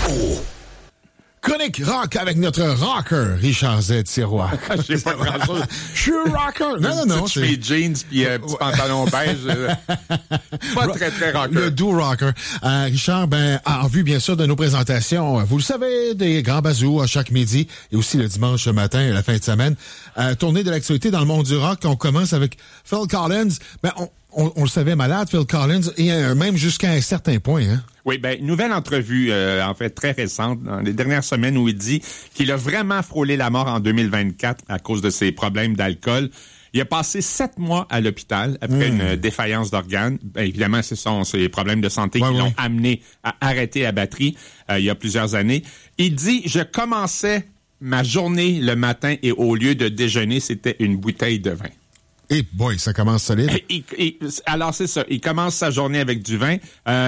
Chronique rock avec notre rocker, Richard Z. Sirois. J'ai pas grand-chose. Je suis rocker. Non. C'est mes jeans puis petit pantalon beige. Pas très, très rocker. Le doux rocker. Richard, en vue, bien sûr, de nos présentations, vous le savez, des grands bazous à chaque midi et aussi le dimanche matin et la fin de semaine. Tournée de l'actualité dans le monde du rock. On commence avec Phil Collins. On le savait malade, Phil Collins, et même jusqu'à un certain point, hein? Oui, nouvelle entrevue, en fait, très récente, dans les dernières semaines, où il dit qu'il a vraiment frôlé la mort en 2024 à cause de ses problèmes d'alcool. Il a passé 7 mois à l'hôpital après une défaillance d'organes. Évidemment, ce sont ses problèmes de santé qui l'ont amené à arrêter la batterie il y a plusieurs années. Il dit, je commençais ma journée le matin et au lieu de déjeuner, c'était une bouteille de vin. Et boy, ça commence solide. Alors, c'est ça. Il commence sa journée avec du vin.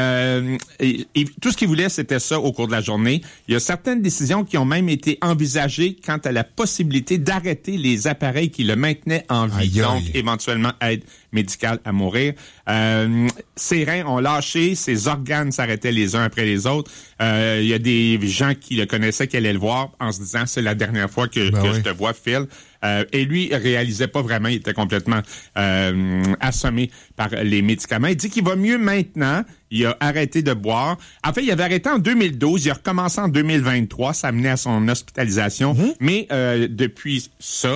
Tout ce qu'il voulait, c'était ça au cours de la journée. Il y a certaines décisions qui ont même été envisagées quant à la possibilité d'arrêter les appareils qui le maintenaient en vie. Donc, éventuellement, aide médicale à mourir. Ses reins ont lâché, ses organes s'arrêtaient les uns après les autres. Il y a des gens qui le connaissaient, qui allaient le voir en se disant, c'est la dernière fois que je te vois, Phil. Et lui, il réalisait pas vraiment, il était complètement assommé par les médicaments. Il dit qu'il va mieux maintenant. Il a arrêté de boire. En fait, il avait arrêté en 2012. Il a recommencé en 2023. Ça amenait à son hospitalisation. Mais depuis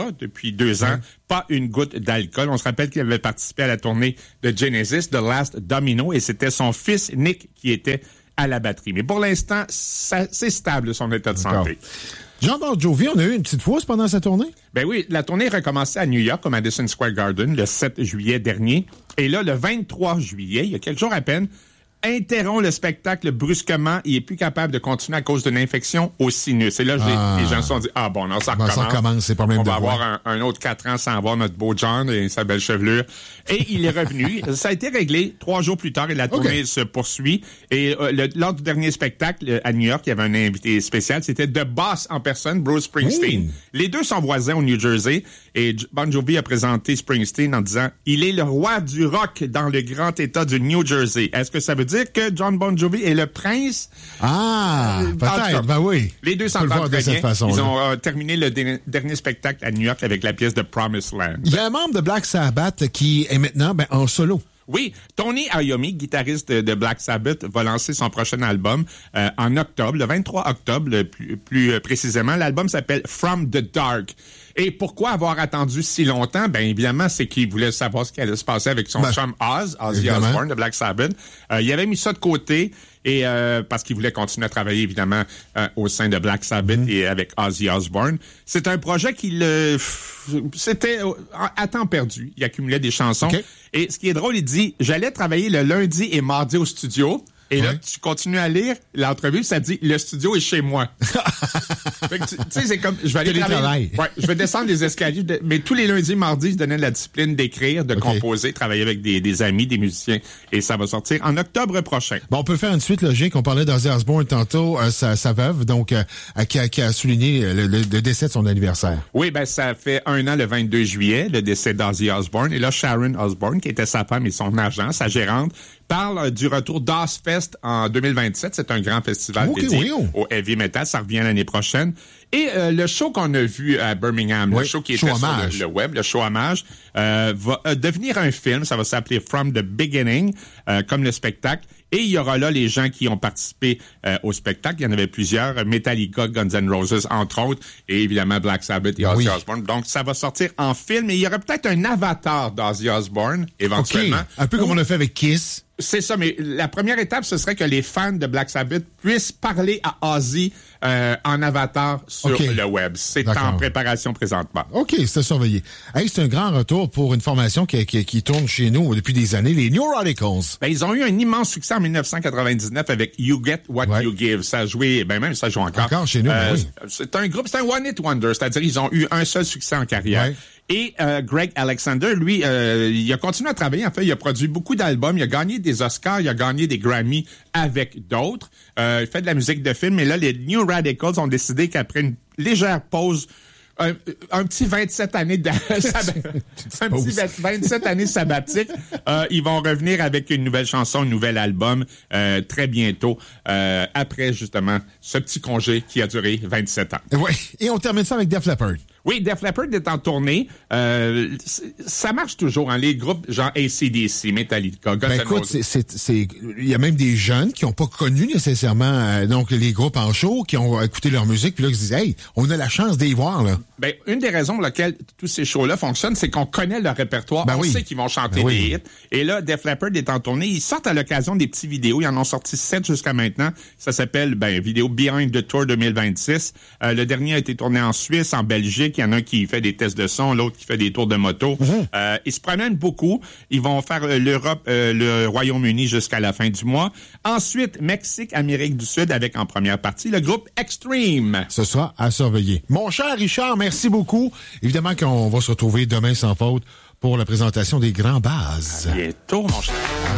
2 ans, pas une goutte d'alcool. On se rappelle qu'il avait participé à la tournée de Genesis, The Last Domino, et c'était son fils, Nick, qui était à la batterie. Mais pour l'instant, c'est stable, son état de santé. John Bon Jovi, on a eu une petite fausse pendant sa tournée? Ben oui, la tournée a recommencé à New York, au Madison Square Garden, le 7 juillet dernier. Et là, le 23 juillet, il y a quelques jours à peine, interrompt le spectacle brusquement. Il est plus capable de continuer à cause d'une infection au sinus. Et là, les gens se sont dit, ça recommence. C'est pas même on va avoir un autre 4 ans sans avoir notre beau John et sa belle chevelure. Et il est revenu. Ça a été réglé 3 jours plus tard et la tournée se poursuit. Et lors du dernier spectacle à New York, il y avait un invité spécial. C'était The Boss en personne, Bruce Springsteen. Les deux sont voisins au New Jersey. Et Bon Jovi a présenté Springsteen en disant, il est le roi du rock dans le grand état du New Jersey. Est-ce que ça veut dire que John Bon Jovi est le prince? Peut-être, oui. Les deux s'entendent très bien. Ils ont terminé le dernier spectacle à New York avec la pièce de Promised Land. Il y a un membre de Black Sabbath qui est maintenant en solo. Oui, Tony Iommi, guitariste de Black Sabbath, va lancer son prochain album en octobre, le 23 octobre, plus précisément. L'album s'appelle From the Dark. Et pourquoi avoir attendu si longtemps? Évidemment, c'est qu'il voulait savoir ce qui allait se passer avec son chum Ozzy Osbourne de Black Sabbath. Il avait mis ça de côté et parce qu'il voulait continuer à travailler, évidemment, au sein de Black Sabbath et avec Ozzy Osbourne. C'est un projet c'était à temps perdu. Il accumulait des chansons. Et ce qui est drôle, il dit, j'allais travailler le lundi et mardi au studio. Et là, tu continues à lire l'entrevue, ça dit, le studio est chez moi. Tu sais, c'est comme, je vais aller travailler. Ouais, je vais descendre les escaliers, mais tous les lundis, mardis, je donnais la discipline d'écrire, de composer, travailler avec des amis, des musiciens, et ça va sortir en octobre prochain. On peut faire une suite logique. On parlait d'Ozzy Osbourne tantôt, sa veuve, donc, qui a souligné le décès de son anniversaire. Oui, ça fait 1 an le 22 juillet, le décès d'Ozzy Osbourne. Et là, Sharon Osbourne, qui était sa femme et son agent, sa gérante, parle du retour d'Ozfest en 2027. C'est un grand festival dédié au heavy metal. Ça revient l'année prochaine. Et le show qu'on a vu à Birmingham, le show qui était sur le web, le show hommage, va devenir un film. Ça va s'appeler From the Beginning, comme le spectacle. Et il y aura là les gens qui ont participé au spectacle. Il y en avait plusieurs. Metallica, Guns N' Roses, entre autres. Et évidemment, Black Sabbath et Ozzy Osbourne. Donc, ça va sortir en film. Et il y aura peut-être un avatar d'Ozzy Osbourne, éventuellement. Un peu comme on a fait avec Kiss. C'est ça, mais la première étape, ce serait que les fans de Black Sabbath puissent parler à Ozzy en avatar sur le web. C'est en préparation présentement. OK, c'est surveillé. Hey, c'est un grand retour pour une formation qui tourne chez nous depuis des années, les New Radicals. Ils ont eu un immense succès en 1999 avec You Get What You Give. Ça a joué, même ça joue encore. Encore chez nous, oui. C'est un groupe, c'est un one-hit wonder, c'est-à-dire ils ont eu un seul succès en carrière. Ouais. Et Greg Alexander, lui, il a continué à travailler. En fait, il a produit beaucoup d'albums. Il a gagné des Oscars, il a gagné des Grammy avec d'autres. Il fait de la musique de film. Et là, les New Radicals ont décidé qu'après une légère pause un petit 27 années de un petit 27 années sabbatique. Ils vont revenir avec une nouvelle chanson, un nouvel album très bientôt, après justement ce petit congé qui a duré 27 ans. Oui, et on termine ça avec Def Leppard. Oui, Def Leppard est en tournée. Ça marche toujours, hein, les groupes genre AC/DC, Metallica, Guns N' Écoute, Roses. il y a même des jeunes qui n'ont pas connu nécessairement donc les groupes en show, qui ont écouté leur musique, puis là, qui se disent, hey, on a la chance d'y voir, là. Ben, une des raisons pour lesquelles tous ces shows-là fonctionnent, c'est qu'on connaît leur répertoire. On sait qu'ils vont chanter des hits. Et là, Def Leppard est en tournée. Ils sortent à l'occasion des petits vidéos. Ils en ont sorti 7 jusqu'à maintenant. Ça s'appelle, vidéo Behind the Tour 2026. Le dernier a été tourné en Suisse, en Belgique. Il y en a un qui fait des tests de son, l'autre qui fait des tours de moto. Ils se promènent beaucoup. Ils vont faire l'Europe, le Royaume-Uni jusqu'à la fin du mois. Ensuite, Mexique, Amérique du Sud, avec en première partie le groupe Extreme. Ce sera à surveiller. Mon cher Richard, merci beaucoup. Évidemment qu'on va se retrouver demain sans faute pour la présentation des grands bases. À bientôt, mon cher.